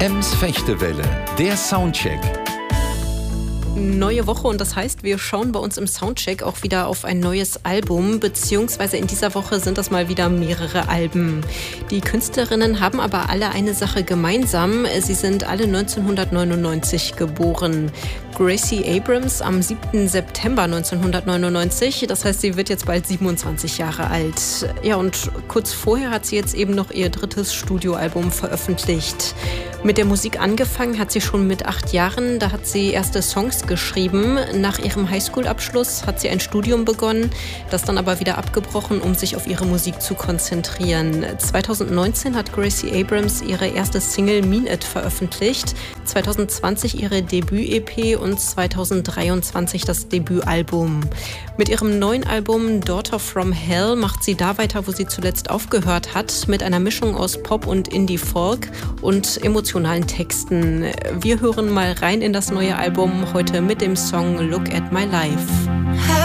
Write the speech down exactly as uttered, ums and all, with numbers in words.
Ems Fechtewelle, der Soundcheck. Neue Woche und das heißt, wir schauen bei uns im Soundcheck auch wieder auf ein neues Album, beziehungsweise in dieser Woche sind das mal wieder mehrere Alben. Die Künstlerinnen haben aber alle eine Sache gemeinsam, sie sind alle neunzehnhundertneunundneunzig geboren. Gracie Abrams am siebten September neunzehnhundertneunundneunzig, das heißt, sie wird jetzt bald siebenundzwanzig Jahre alt. Ja, und kurz vorher hat sie jetzt eben noch ihr drittes Studioalbum veröffentlicht. Mit der Musik angefangen hat sie schon mit acht Jahren, da hat sie erste Songs geschrieben. Nach ihrem Highschool-Abschluss hat sie ein Studium begonnen, das dann aber wieder abgebrochen, um sich auf ihre Musik zu konzentrieren. zweitausendneunzehn hat Gracie Abrams ihre erste Single Mean It veröffentlicht, zweitausendzwanzig ihre Debüt-E P und zweitausenddreiundzwanzig das Debütalbum. Mit ihrem neuen Album Daughter from Hell macht sie da weiter, wo sie zuletzt aufgehört hat, mit einer Mischung aus Pop und Indie-Folk und emotionalen Texten. Wir hören mal rein in das neue Album heute mit dem Song Look at My Life.